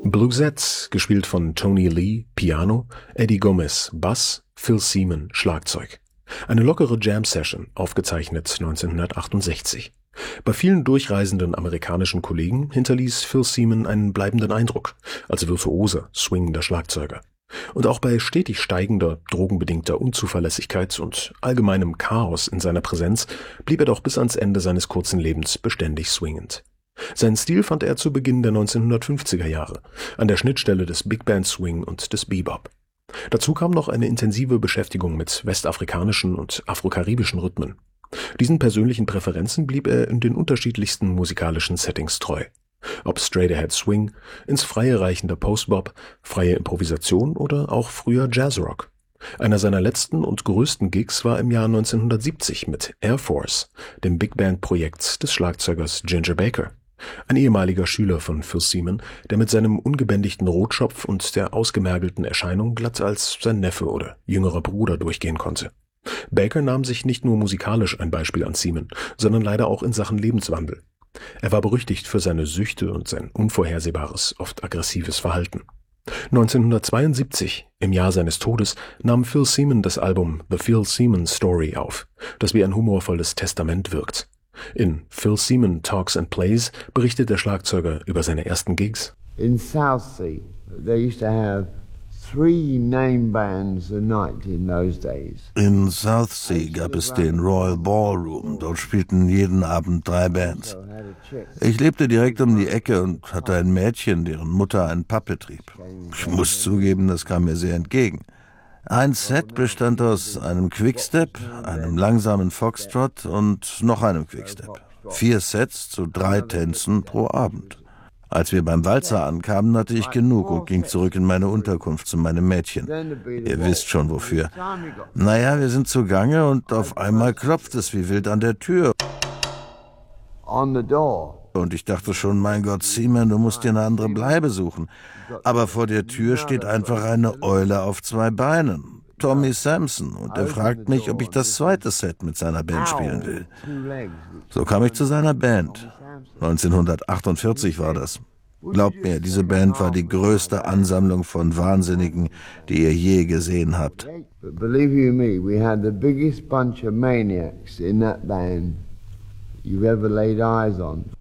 Bluesettes, gespielt von Tony Lee, Piano, Eddie Gomez, Bass, Phil Seaman, Schlagzeug. Eine lockere Jam-Session, aufgezeichnet 1968. Bei vielen durchreisenden amerikanischen Kollegen hinterließ Phil Seaman einen bleibenden Eindruck als virtuoser, swingender Schlagzeuger. Und auch bei stetig steigender, drogenbedingter Unzuverlässigkeit und allgemeinem Chaos in seiner Präsenz blieb er doch bis ans Ende seines kurzen Lebens beständig swingend. Seinen Stil fand er zu Beginn der 1950er Jahre, an der Schnittstelle des Big Band Swing und des Bebop. Dazu kam noch eine intensive Beschäftigung mit westafrikanischen und afrokaribischen Rhythmen. Diesen persönlichen Präferenzen blieb er in den unterschiedlichsten musikalischen Settings treu. Ob straight-ahead Swing, ins Freie reichender Post-Bop, freie Improvisation oder auch früher Jazzrock. Einer seiner letzten und größten Gigs war im Jahr 1970 mit Air Force, dem Big Band-Projekt des Schlagzeugers Ginger Baker. Ein ehemaliger Schüler von Phil Seaman, der mit seinem ungebändigten Rotschopf und der ausgemergelten Erscheinung glatt als sein Neffe oder jüngerer Bruder durchgehen konnte. Baker nahm sich nicht nur musikalisch ein Beispiel an Seaman, sondern leider auch in Sachen Lebenswandel. Er war berüchtigt für seine Süchte und sein unvorhersehbares, oft aggressives Verhalten. 1972, im Jahr seines Todes, nahm Phil Seaman das Album The Phil Seaman Story auf, das wie ein humorvolles Testament wirkt. In Phil Seaman Talks and Plays berichtet der Schlagzeuger über seine ersten Gigs. In Southsea, they used to have 3 name bands a night in those days. In Southsea gab es den Royal Ballroom. Dort spielten jeden Abend 3 Bands. Ich lebte direkt um die Ecke und hatte ein Mädchen, deren Mutter einen Pub betrieb. Ich muss zugeben, das kam mir sehr entgegen. Ein Set bestand aus einem Quickstep, einem langsamen Foxtrot und noch einem Quickstep. 4 Sets zu 3 Tänzen pro Abend. Als wir beim Walzer ankamen, hatte ich genug und ging zurück in meine Unterkunft zu meinem Mädchen. Ihr wisst schon wofür. Naja, wir sind zugange und auf einmal klopft es wie wild an der Tür. Und ich dachte schon, mein Gott, Seaman, du musst dir eine andere Bleibe suchen. Aber vor der Tür steht einfach eine Eule auf 2 Beinen, Tommy Sampson, und er fragt mich, ob ich das zweite Set mit seiner Band spielen will. So kam ich zu seiner Band. 1948 war das. Glaubt mir, diese Band war die größte Ansammlung von Wahnsinnigen, die ihr je gesehen habt. But believe you me, we had the biggest bunch of maniacs in that band you've ever laid eyes on.